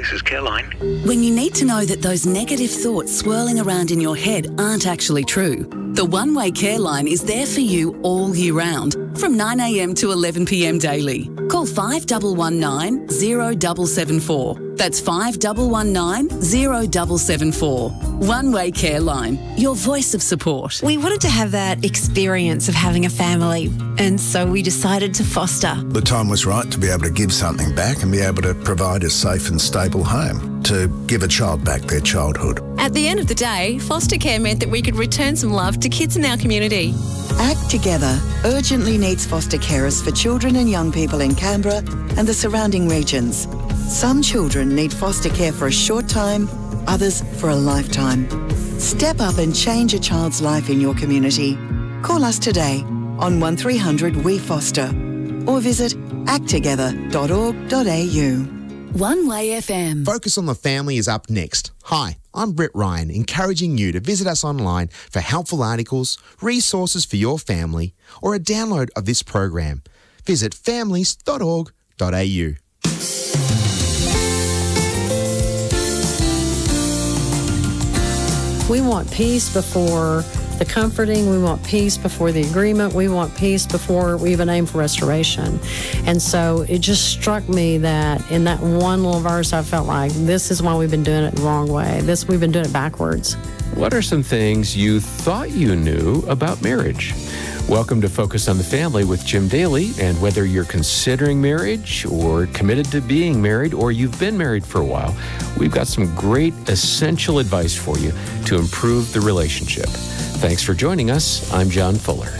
This is Caroline. When you need to know that those negative thoughts swirling around in your head aren't actually true, the One Way Care Line is there for you all year round, from 9 a.m. to 11 p.m. daily. Call 5119 0774. That's 5119 0774. One Way Care Line, your voice of support. We wanted to have that experience of having a family, and so we decided to foster. The time was right to be able to give something back and be able to provide a safe and stable home, to give a child back their childhood. At the end of the day, foster care meant that we could return some love to kids in our community. Act Together urgently needs foster carers for children and young people in Canberra and the surrounding regions. Some children need foster care for a short time, others for a lifetime. Step up and change a child's life in your community. Call us today on 1300 We Foster or visit acttogether.org.au. One Way FM. Focus on the Family is up next. Hi, I'm Brett Ryan, encouraging you to visit us online for helpful articles, resources for your family, or a download of this program. Visit families.org.au. We want peace before the comforting. We want peace before the agreement. We want peace before we even aim for restoration. And so it just struck me that in that one little verse, I felt like this is why we've been doing it the wrong way. We've been doing it backwards. What are some things you thought you knew about marriage? Welcome to Focus on the Family with Jim Daly. And whether you're considering marriage or committed to being married or you've been married for a while, we've got some great essential advice for you to improve the relationship. Thanks for joining us. I'm John Fuller.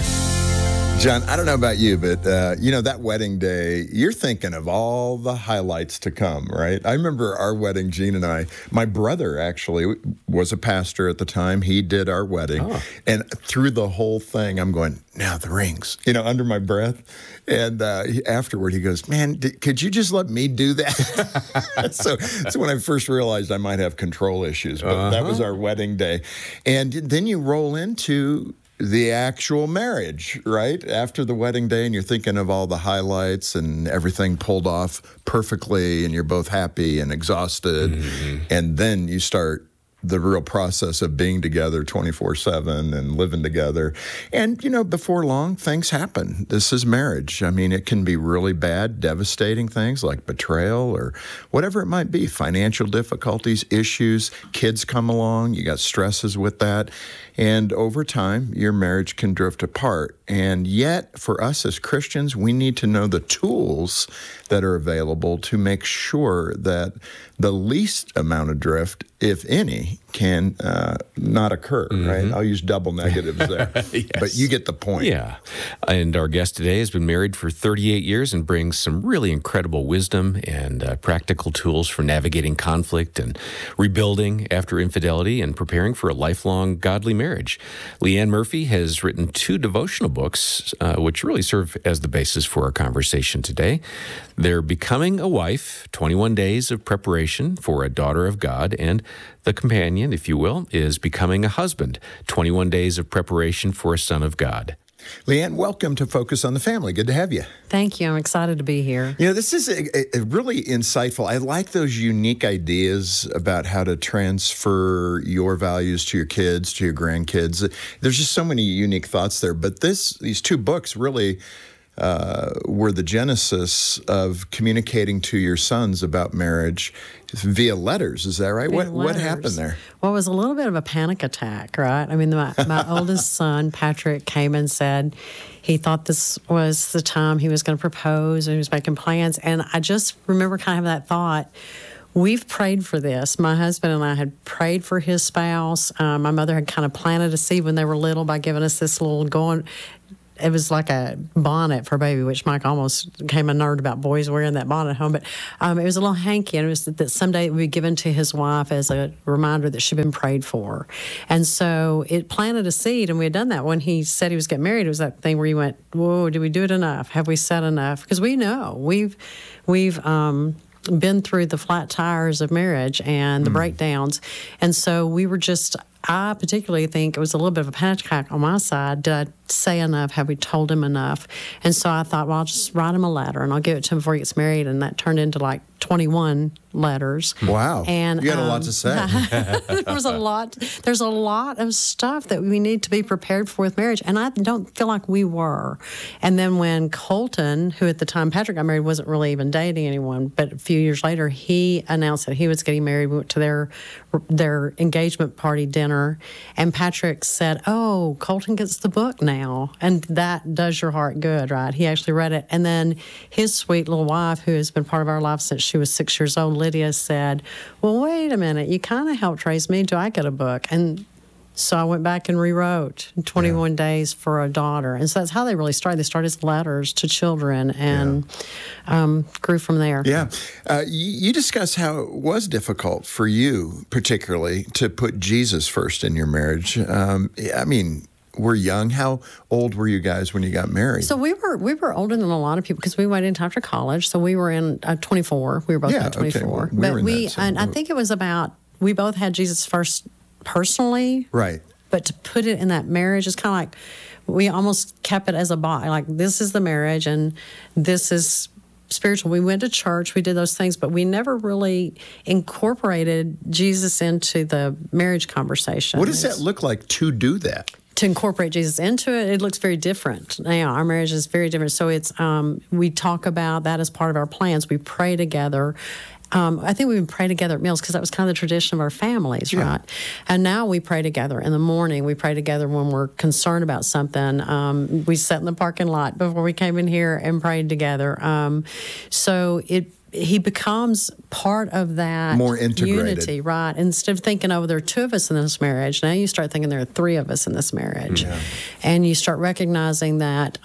John, I don't know about you, but, that wedding day, you're thinking of all the highlights to come, right? I remember our wedding, Gene and I. My brother actually was a pastor at the time. He did our wedding. Oh. And through the whole thing, I'm going, now the rings, under my breath. And afterward, he goes, man, could you just let me do that? So when I first realized I might have control issues. But that was our wedding day. And then you roll into the actual marriage, right? After the wedding day, and you're thinking of all the highlights and everything pulled off perfectly, and you're both happy and exhausted. Mm-hmm. And then you start the real process of being together 24/7 and living together. And, before long, things happen. This is marriage. I mean, it can be really bad, devastating things like betrayal or whatever it might be, financial difficulties, issues, kids come along, you got stresses with that. And over time, your marriage can drift apart. And yet, for us as Christians, we need to know the tools that are available to make sure that the least amount of drift, if any, can not occur, right? I'll use double negatives there. Yes. But you get the point. Yeah. And our guest today has been married for 38 years and brings some really incredible wisdom and practical tools for navigating conflict and rebuilding after infidelity and preparing for a lifelong godly marriage. Leanne Murphy has written 2 devotional books, which really serve as the basis for our conversation today. They're Becoming a Wife, 21 Days of Preparation for a Daughter of God, and the companion, if you will, is Becoming a Husband, 21 Days of Preparation for a Son of God. Leanne, welcome to Focus on the Family. Good to have you. Thank you. I'm excited to be here. This is a really insightful. I like those unique ideas about how to transfer your values to your kids, to your grandkids. There's just so many unique thoughts there. But these 2 books really were the genesis of communicating to your sons about marriage via letters. Is that right? What happened there? Well, it was a little bit of a panic attack, right? I mean, my oldest son, Patrick, came and said he thought this was the time he was going to propose, and he was making plans. And I just remember kind of that thought. We've prayed for this. My husband and I had prayed for his spouse. My mother had kind of planted a seed when they were little by giving us this little it was like a bonnet for a baby, which Mike almost became a nerd about boys wearing that bonnet at home. But it was a little hanky, and it was that someday it would be given to his wife as a reminder that she'd been prayed for. And so it planted a seed, and we had done that. When he said he was getting married, it was that thing where you went, whoa, did we do it enough? Have we said enough? Because we know we've been through the flat tires of marriage and the breakdowns. And so we were just, I particularly think it was a little bit of a panic attack on my side. Did I say enough? Have we told him enough? And so I thought, well, I'll just write him a letter and I'll give it to him before he gets married. And that turned into like 21 letters. Wow. And you got a lot to say. There's a lot of stuff that we need to be prepared for with marriage. And I don't feel like we were. And then when Colton, who at the time Patrick got married, wasn't really even dating anyone, but a few years later, he announced that he was getting married. We went to their engagement party dinner, and Patrick said, "Oh, Colton gets the book now." And that does your heart good, right? He actually read it. And then his sweet little wife, who has been part of our life since she was 6 years old, Lydia, said, "Well, wait a minute. You kind of helped raise me. Do I get a book?" And so I went back and rewrote 21 Days for a Daughter. And so that's how they really started. They started as letters to children and grew from there. Yeah. You discussed how it was difficult for you, particularly, to put Jesus first in your marriage. I mean, we're young. How old were you guys when you got married? So we were older than a lot of people because we waited until after college. So we were in 24. We were both about 24. Okay. Well, and I think it was about, we both had Jesus first personally. Right. But to put it in that marriage, it's kind of like we almost kept it as a body. Like, this is the marriage and this is spiritual. We went to church, we did those things, but we never really incorporated Jesus into the marriage conversation. What does that look like to do that? To incorporate Jesus into it, it looks very different. Now, our marriage is very different. So it's we talk about that as part of our plans. We pray together. I think we would pray together at meals because that was kind of the tradition of our families, right? And now we pray together in the morning. We pray together when we're concerned about something. We sat in the parking lot before we came in here and prayed together. So he becomes part of that more integrated unity, right? Instead of thinking, oh, there are two of us in this marriage, now you start thinking there are three of us in this marriage. Yeah. And you start recognizing that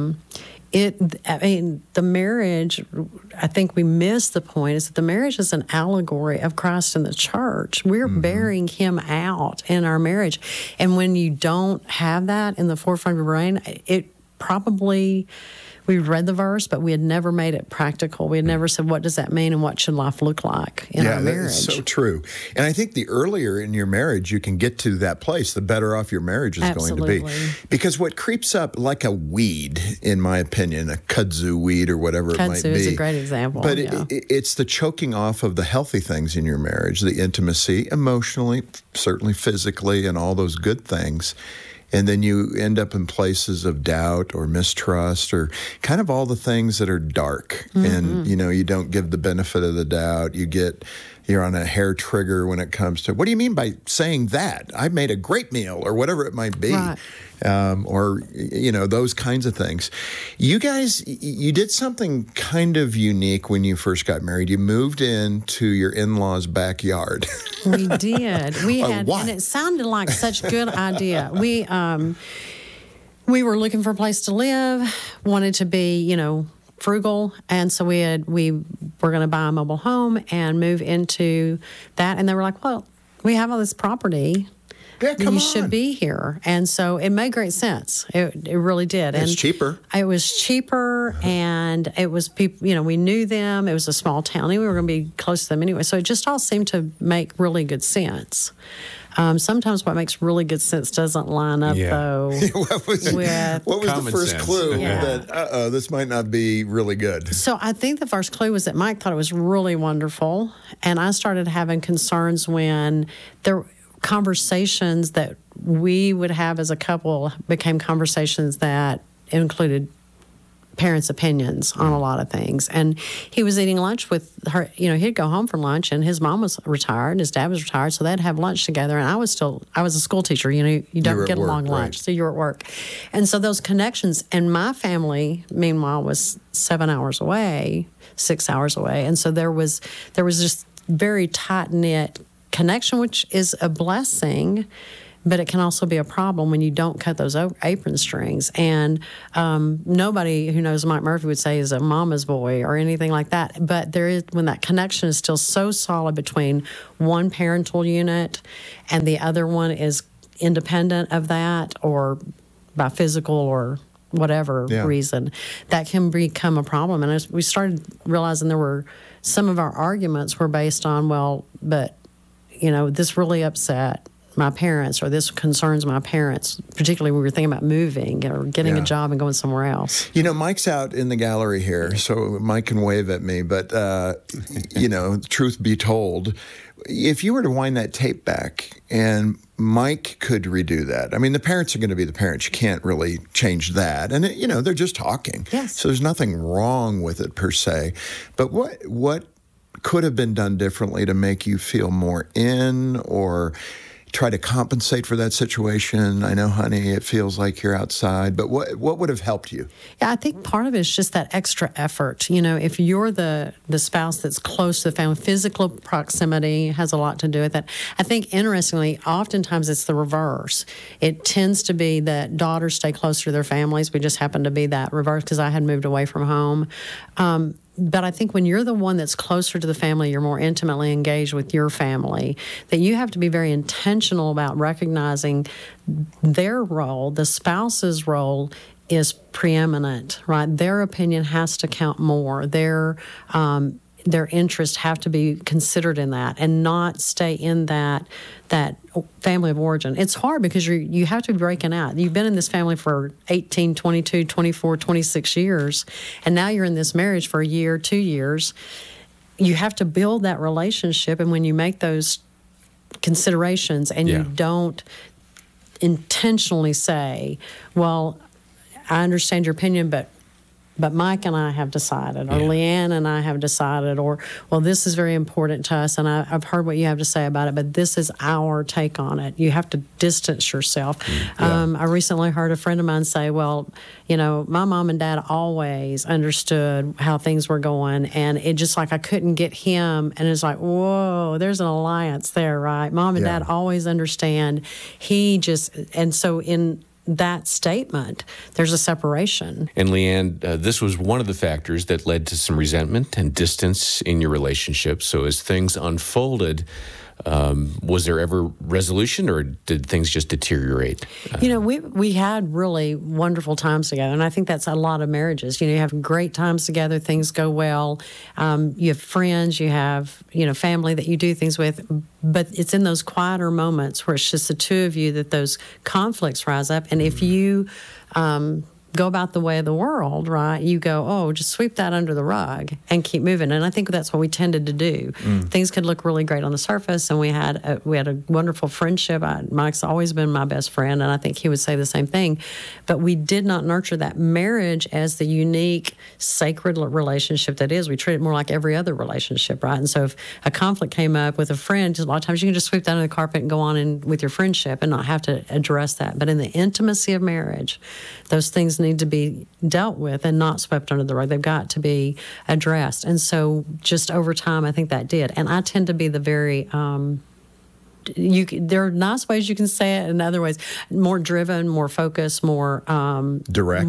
the marriage, I think we miss the point, is that the marriage is an allegory of Christ and the church. We're bearing him out in our marriage. And when you don't have that in the forefront of your brain, it probably... We read the verse, but we had never made it practical. We had never said, what does that mean and what should life look like in our marriage? Yeah, that's so true. And I think the earlier in your marriage you can get to that place, the better off your marriage is going to be. Because what creeps up like a weed, in my opinion, a kudzu weed or whatever it might be. Kudzu is a great example. But it's the choking off of the healthy things in your marriage, the intimacy, emotionally, certainly physically, and all those good things. And then you end up in places of doubt or mistrust or kind of all the things that are dark. And, you don't give the benefit of the doubt. You're on a hair trigger when it comes to, what do you mean by saying that? I made a great meal or whatever it might be. Right. Or those kinds of things. You guys, you did something kind of unique when you first got married. You moved into your in-laws' backyard. We did. We had, why? and it sounded like such a good idea. We were looking for a place to live, wanted to be, frugal, and so we were going to buy a mobile home and move into that. And they were like, "Well, we have all this property. Yeah, come you on. should be here." And so it made great sense. It really did. It's cheaper. It was cheaper, and it was people. We knew them. It was a small town. We were going to be close to them anyway. So it just all seemed to make really good sense. Sometimes what makes really good sense doesn't line up, though. What was the first clue that, this might not be really good? So I think the first clue was that Mike thought it was really wonderful, and I started having concerns when conversations that we would have as a couple became conversations that included parents' opinions on a lot of things. And he was eating lunch with her. He'd go home from lunch, and his mom was retired, and his dad was retired, so they'd have lunch together. And I was a school teacher. You don't get a long lunch, so you're at work. And so those connections, and my family, meanwhile, was 7 hours away, 6 hours away. And so there was just very tight-knit connection, which is a blessing, but it can also be a problem when you don't cut those apron strings. And nobody who knows Mike Murphy would say he's a mama's boy or anything like that. But when that connection is still so solid between one parental unit and the other one is independent of that, or by physical or whatever reason, that can become a problem. And as we started realizing some of our arguments were based on, this really upset my parents, or this concerns my parents, particularly when we were thinking about moving or getting a job and going somewhere else. You know, Mike's out in the gallery here, so Mike can wave at me. But, you know, truth be told, if you were to wind that tape back and Mike could redo that, I mean, the parents are going to be the parents. You can't really change that. And, you know, they're just talking. Yes. So there's nothing wrong with it per se. But what could have been done differently to make you feel more in, or try to compensate for that situation? I know, honey, it feels like you're outside, but what would have helped you? Yeah, I think part of it is just that extra effort. You know, if you're the spouse that's close to the family, physical proximity has a lot to do with it. I think, interestingly, oftentimes it's the reverse. It tends to be that daughters stay closer to their families. We just happen to be that reverse because I had moved away from home. But I think when you're the one that's closer to the family, you're more intimately engaged with your family, that you have to be very intentional about recognizing their role, the spouse's role is preeminent, right? Their opinion has to count more. Their interests have to be considered in that, and not stay in that family of origin. It's hard because you have to be breaking out. You've been in this family for 18, 22, 24, 26 years, and now you're in this marriage for a year, 2 years. You have to build that relationship, and when you make those considerations and you don't intentionally say, well, I understand your opinion, but Mike and I have decided, or Leanne and I have decided, or, well, this is very important to us, and I've heard what you have to say about it, but this is our take on it. You have to distance yourself. I recently heard a friend of mine say, well, you know, my mom and dad always understood how things were going, and it just like I couldn't get him, and it's like, whoa, there's an alliance there, right? Mom and dad always understand. And so in that statement, there's a separation. And Leanne, this was one of the factors that led to some resentment and distance in your relationship. So as things unfolded, was there ever resolution, or did things just deteriorate? You know, we had really wonderful times together, and I think that's a lot of marriages. You know, you have great times together, things go well, you have friends, you have, you know, family that you do things with, but it's in those quieter moments where it's just the two of you that those conflicts rise up. And if you go about the way of the world, right, you go, oh, just sweep that under the rug and keep moving. And I think that's what we tended to do. Things could look really great on the surface, and we had a wonderful friendship. Mike's always been my best friend, and I think he would say the same thing. But we did not nurture that marriage as the unique, sacred relationship that is. We treat it more like every other relationship, right? And so if a conflict came up with a friend, a lot of times you can just sweep that under the carpet and go on with your friendship and not have to address that. But in the intimacy of marriage, those things need to be dealt with and not swept under the rug. They've got to be addressed. And so just over time, I think that did. And I tend to be the very, there are nice ways you can say it, and other ways, more driven, more focused, more direct,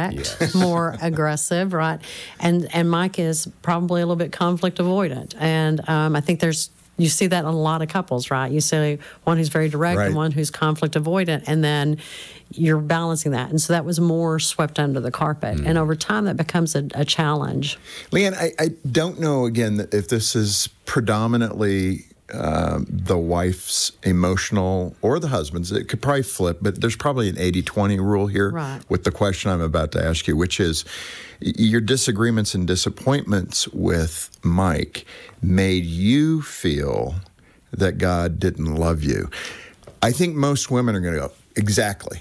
more aggressive, right? And Mike is probably a little bit conflict avoidant. And I think you see that in a lot of couples, right? You see one who's very direct and one who's conflict avoidant, and then you're balancing that. And so that was more swept under the carpet. And over time, that becomes a challenge. Leanne, I don't know, again, if this is predominantly the wife's emotional or the husband's. It could probably flip, but there's probably an 80-20 rule here with the question I'm about to ask you, which is your disagreements and disappointments with Mike made you feel that God didn't love you. I think most women are going to go, exactly.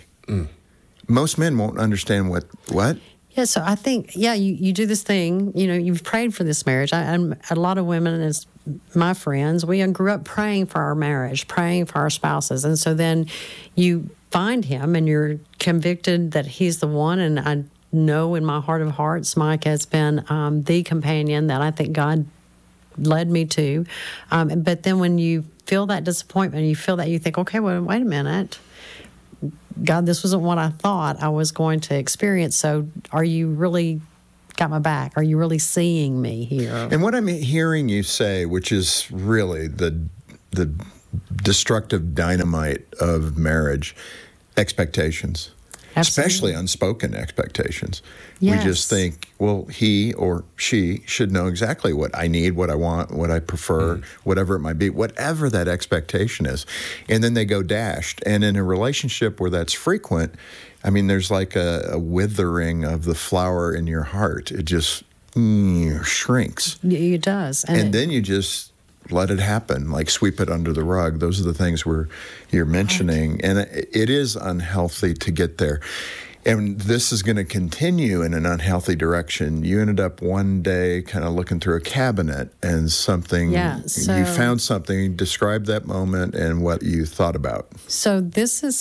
Most men won't understand what? Yeah, so I think, you do this thing, you know, you've prayed for this marriage. A lot of women, as my friends, we grew up praying for our marriage, praying for our spouses. And so then you find him and you're convicted that he's the one. And I know in my heart of hearts, Mike has been the companion that I think God led me to. But then when you feel that disappointment, you feel that, you think, okay, well, wait a minute. God, this wasn't what I thought I was going to experience. So are you really got my back? Are you really seeing me here? And what I'm hearing you say, which is really the destructive dynamite of marriage, expectations. especially unspoken expectations. Yes. We just think, well, he or she should know exactly what I need, what I want, what I prefer, whatever it might be, whatever that expectation is. And then they go dashed. And in a relationship where that's frequent, I mean, there's like a withering of the flower in your heart. It just shrinks. It does. And then you just let it happen, like sweep it under the rug. Those are the things you're mentioning. Right. And it is unhealthy to get there. And this is going to continue in an unhealthy direction. You ended up one day kind of looking through a cabinet and you found something. Describe that moment and what you thought about. So this is,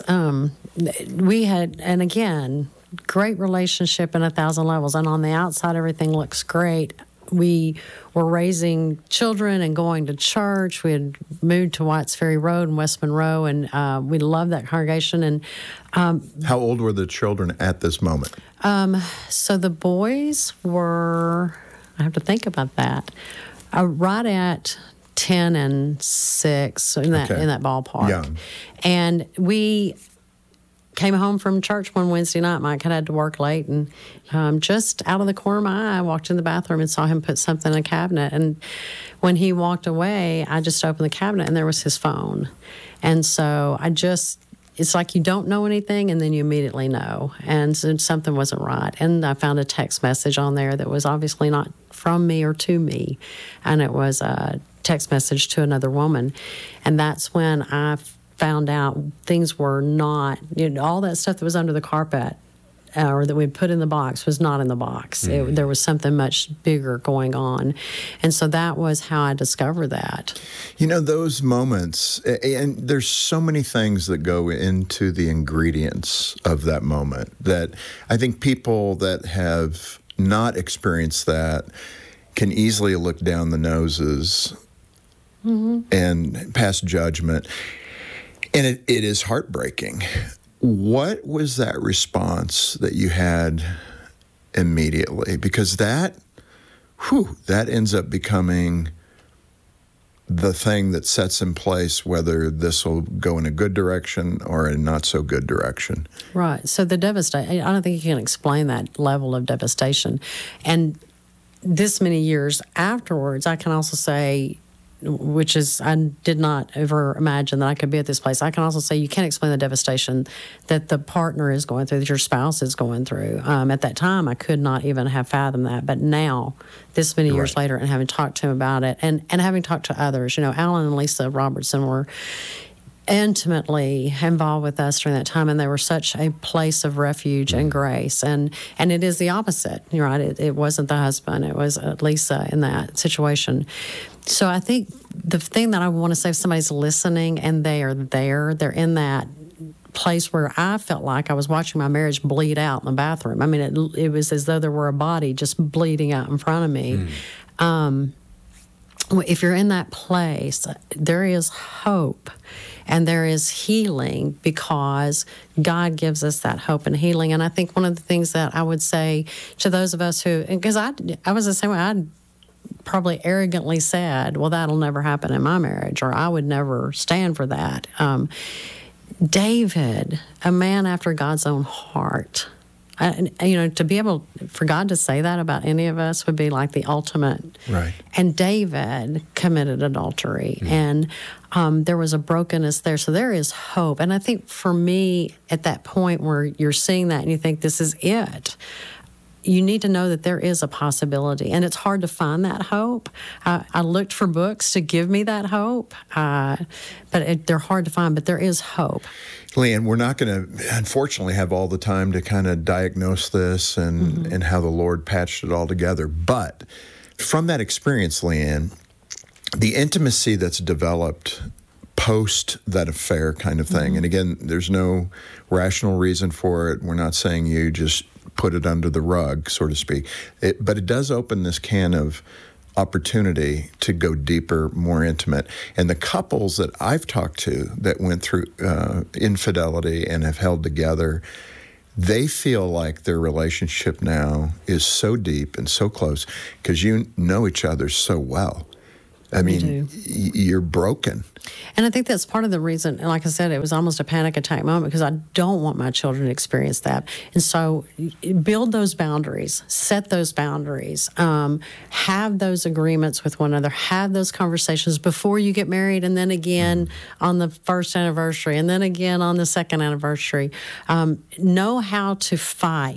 we had, and again, great relationship in 1,000 levels. And on the outside, everything looks great. We were raising children and going to church. We had moved to Whites Ferry Road in West Monroe, and we loved that congregation. And how old were the children at this moment? So the boys were, I have to think about that, right at 10 and 6 in that ballpark. Young. And we came home from church one Wednesday night. Mike had to work late, and just out of the corner of my eye, I walked in the bathroom and saw him put something in a cabinet. And when he walked away, I just opened the cabinet, and there was his phone. And so it's like you don't know anything, and then you immediately know. And so something wasn't right. And I found a text message on there that was obviously not from me or to me, and it was a text message to another woman. And that's when I found out things were not, all that stuff that was under the carpet or that we'd put in the box was not in the box. There was something much bigger going on. And so that was how I discovered that. Those moments, and there's so many things that go into the ingredients of that moment that I think people that have not experienced that can easily look down the noses and pass judgment. And it is heartbreaking. What was that response that you had immediately? Because that ends up becoming the thing that sets in place whether this will go in a good direction or a not so good direction. Right. So the devastation, I don't think you can explain that level of devastation. And this many years afterwards, I can also say, which is, I did not ever imagine that I could be at this place. I can also say you can't explain the devastation that the partner is going through, that your spouse is going through. At that time, I could not even have fathomed that. But now, this many years later, and having talked to him about it, and having talked to others, Alan and Lisa Robertson were intimately involved with us during that time, and they were such a place of refuge and grace. And it is the opposite, right? It wasn't the husband; it was Lisa in that situation. So I think the thing that I want to say, if somebody's listening and they are there, they're in that place where I felt like I was watching my marriage bleed out in the bathroom. I mean, it was as though there were a body just bleeding out in front of me. If you're in that place, there is hope and there is healing because God gives us that hope and healing. And I think one of the things that I would say to those of us who, because I was the same way, I'd probably arrogantly said, well, that'll never happen in my marriage, or I would never stand for that. David, a man after God's own heart, to be able for God to say that about any of us would be like the ultimate. Right. And David committed adultery, and there was a brokenness there. So there is hope. And I think for me, at that point where you're seeing that and you think this is it, you need to know that there is a possibility, and it's hard to find that hope. I looked for books to give me that hope, but they're hard to find, but there is hope. Leanne, we're not going to, unfortunately, have all the time to kind of diagnose this and how the Lord patched it all together. But from that experience, Leanne, the intimacy that's developed post that affair kind of thing, and again, there's no rational reason for it. We're not saying you just put it under the rug, so to speak. But it does open this can of opportunity to go deeper, more intimate. And the couples that I've talked to that went through infidelity and have held together, they feel like their relationship now is so deep and so close because you know each other so well. I mean, you're broken. And I think that's part of the reason, like I said, it was almost a panic attack moment because I don't want my children to experience that. And so build those boundaries, set those boundaries, have those agreements with one another, have those conversations before you get married, and then again on the first anniversary, and then again on the second anniversary. Know how to fight,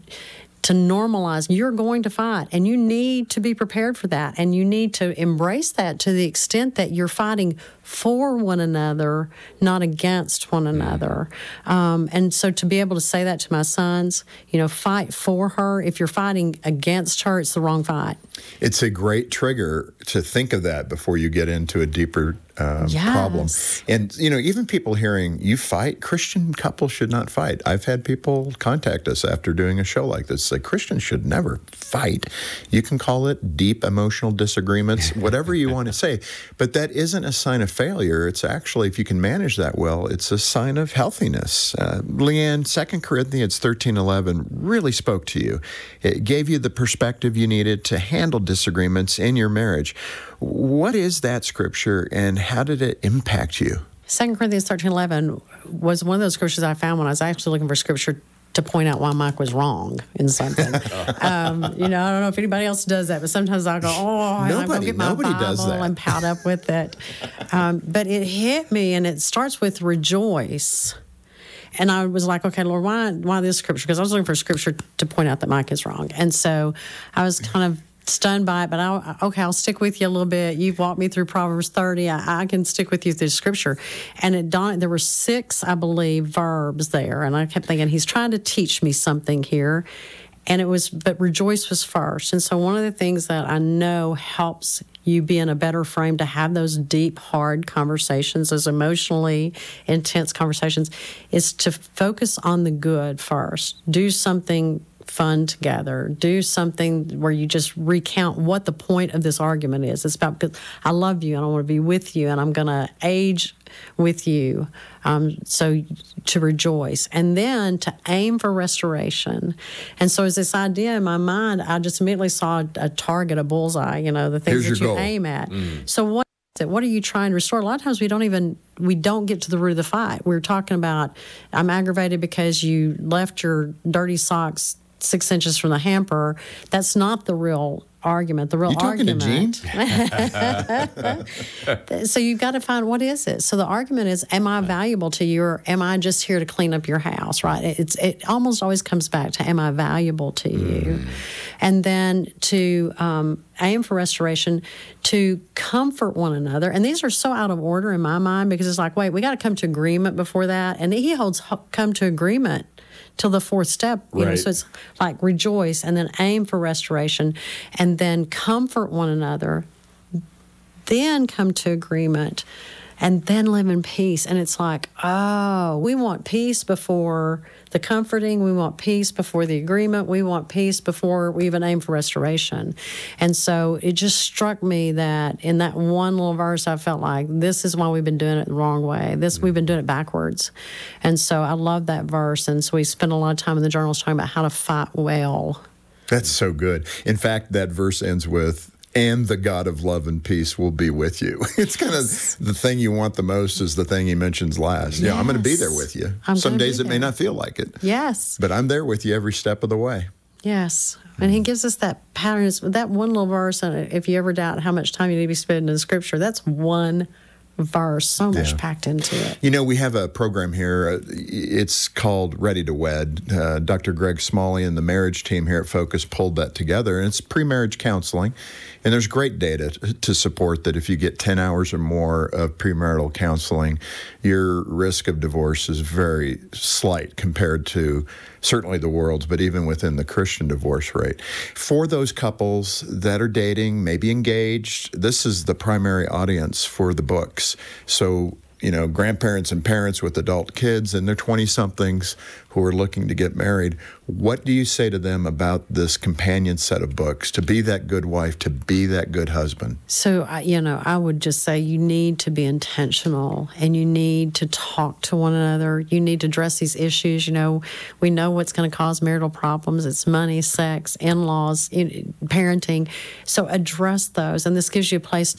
to normalize. You're going to fight, and you need to be prepared for that, and you need to embrace that to the extent that you're fighting for one another, not against one another. And so to be able to say that to my sons, fight for her. If you're fighting against her, it's the wrong fight. It's a great trigger to think of that before you get into a deeper problem. And, even people hearing you fight, Christian couples should not fight. I've had people contact us after doing a show like this, say Christians should never fight. You can call it deep emotional disagreements, whatever you want to say. But that isn't a sign of failure. It's actually, if you can manage that well, it's a sign of healthiness. Leanne, 2 Corinthians 13:11 really spoke to you. It gave you the perspective you needed to handle disagreements in your marriage. What is that scripture, and how did it impact you? 2 Corinthians 13:11 was one of those scriptures I found when I was actually looking for scripture to point out why Mike was wrong in something. I don't know if anybody else does that, but sometimes I'll go, I'm going to get my Bible and pout up with it. But it hit me, and it starts with rejoice. And I was like, okay, Lord, why this scripture? Because I was looking for scripture to point out that Mike is wrong. And so I was kind of stunned by it, but I'll stick with you a little bit. You've walked me through Proverbs 30. I can stick with you through Scripture. And there were 6, I believe, verbs there. And I kept thinking, he's trying to teach me something here. And but rejoice was first. And so one of the things that I know helps you be in a better frame to have those deep, hard conversations, those emotionally intense conversations, is to focus on the good first. Do something fun together. Do something where you just recount what the point of this argument is. It's about, because I love you and I want to be with you and I'm going to age with you. So to rejoice, and then to aim for restoration. And so as this idea in my mind, I just immediately saw a target, a bullseye, the things that you aim at. So what is it? What are you trying to restore? A lot of times we don't get to the root of the fight. We're talking about, I'm aggravated because you left your dirty socks 6 inches from the hamper. That's not the real argument. The real argument. You talking to Gene? So you've got to find, what is it? So the argument is, am I valuable to you, or am I just here to clean up your house, right? It almost always comes back to, am I valuable to you? And then to aim for restoration, to comfort one another. And these are so out of order in my mind, because it's like, wait, we got to come to agreement before that. And he holds come to agreement till the 4th step, so it's like rejoice, and then aim for restoration, and then comfort one another, then come to agreement, and then live in peace. And it's like, we want peace before the comforting, we want peace before the agreement, we want peace before we even aim for restoration. And so it just struck me that in that one little verse, I felt like this is why we've been doing it the wrong way. We've been doing it backwards. And so I love that verse. And so we spent a lot of time in the journals talking about how to fight well. That's so good. In fact, that verse ends with, and the God of love and peace will be with you. It's kind of the thing you want the most is the thing he mentions last. Yeah, I'm going to be there with you. Some days it may not feel like it. Yes. But I'm there with you every step of the way. Yes. And he gives us that pattern. That one little verse, and if you ever doubt how much time you need to be spending in Scripture, that's one verse, so much packed into it. We have a program here. It's called Ready to Wed. Dr. Greg Smalley and the marriage team here at Focus pulled that together, and it's pre-marriage counseling. And there's great data to support that if you get 10 hours or more of premarital counseling, your risk of divorce is very slight compared to certainly the world's, but even within the Christian divorce rate. For those couples that are dating, maybe engaged, this is the primary audience for the books. So, grandparents and parents with adult kids and their 20-somethings who are looking to get married, what do you say to them about this companion set of books, to be that good wife, to be that good husband? So, I would just say you need to be intentional, and you need to talk to one another. You need to address these issues. We know what's going to cause marital problems. It's money, sex, in-laws, parenting. So address those, and this gives you a place to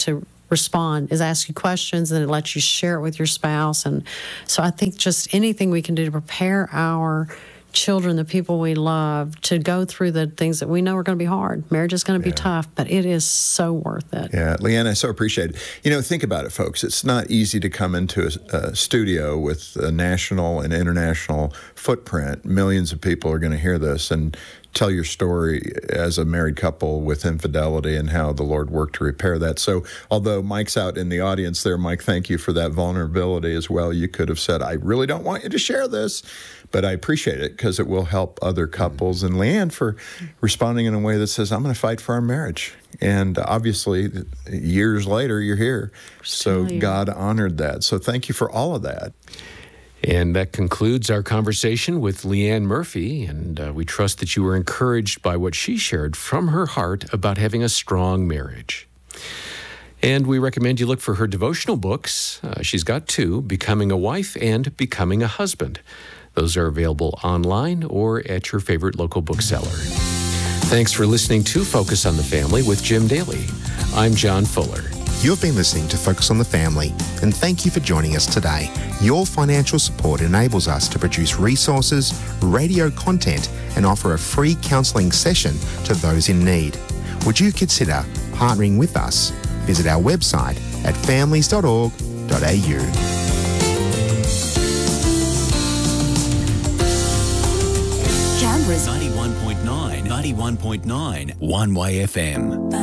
respond, is ask you questions, and it lets you share it with your spouse. And so I think just anything we can do to prepare our children, the people we love, to go through the things that we know are going to be hard. Marriage is going to be tough, but it is so worth it. Yeah, Leanne, I so appreciate it. Think about it, folks. It's not easy to come into a studio with a national and international footprint. Millions of people are going to hear this and tell your story as a married couple with infidelity and how the Lord worked to repair that. So although Mike's out in the audience there, Mike, thank you for that vulnerability as well. You could have said, I really don't want you to share this, but I appreciate it because it will help other couples. And Leanne for responding in a way that says, I'm going to fight for our marriage. And obviously, years later, you're here. So God honored that. So thank you for all of that. And that concludes our conversation with Leanne Murphy, and we trust that you were encouraged by what she shared from her heart about having a strong marriage. And we recommend you look for her devotional books. She's got 2, Becoming a Wife and Becoming a Husband. Those are available online or at your favorite local bookseller. Thanks for listening to Focus on the Family with Jim Daly. I'm John Fuller. You've been listening to Focus on the Family, and thank you for joining us today. Your financial support enables us to produce resources, radio content, and offer a free counselling session to those in need. Would you consider partnering with us? Visit our website at families.org.au. Canberra's 91.9, 1 Way FM.